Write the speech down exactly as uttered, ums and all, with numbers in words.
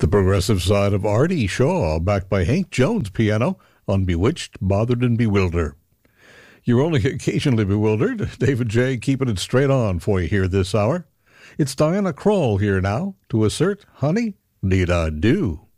The progressive side of Artie Shaw, backed by Hank Jones piano on Bewitched, Bothered and Bewildered. You're only occasionally bewildered. David J. keeping it straight on for you here this hour. It's Diana Krall here now to assert, honey, need I do?